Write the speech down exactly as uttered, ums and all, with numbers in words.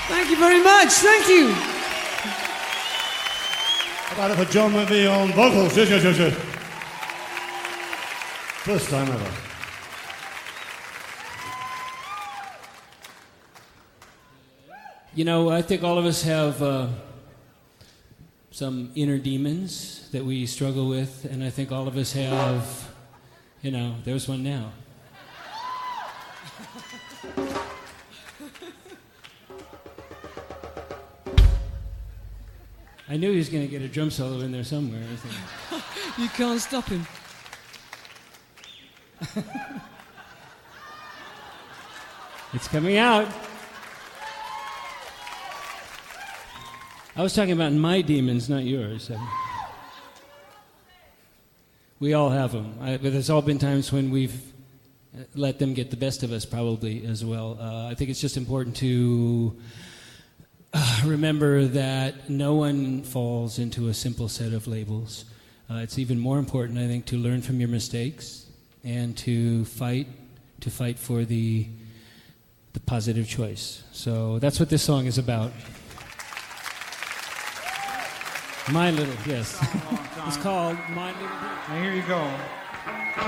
Thank you very much. Thank you. How about it for John McVie on vocals? Yes, yes, yes, yes. First time ever. You know, I think all of us have uh, some inner demons that we struggle with, and I think all of us have, you know, there's one now. I knew he was going to get a drum solo in there somewhere. I think. You can't stop him. It's coming out. I was talking about my demons, not yours. We all have them. I, but there's all been times when we've let them get the best of us, probably, as well. Uh, I think it's just important to uh, remember that no one falls into a simple set of labels. Uh, it's even more important, I think, to learn from your mistakes and to fight, to fight for the the positive choice. So that's what this song is about. My Little, yes. It's called My Little. Now here you go.